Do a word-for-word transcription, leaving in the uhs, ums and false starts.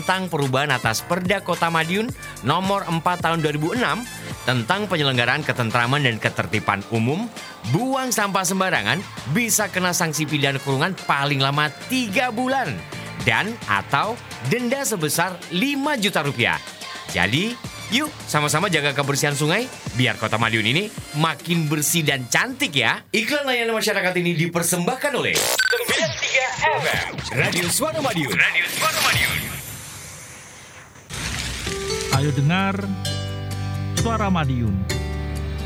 tentang perubahan atas Perda Kota Madiun nomor empat tahun dua ribu enam tentang penyelenggaraan ketentraman dan ketertiban umum, buang sampah sembarangan bisa kena sanksi pidana kurungan paling lama tiga bulan dan atau denda sebesar lima juta rupiah. Jadi, yuk sama-sama jaga kebersihan sungai biar Kota Madiun ini makin bersih dan cantik ya. Iklan layanan masyarakat ini dipersembahkan oleh sembilan puluh tiga F M Radio Suara Madiun. Radio Suara Madiun. Ayo dengar Suara Madiun.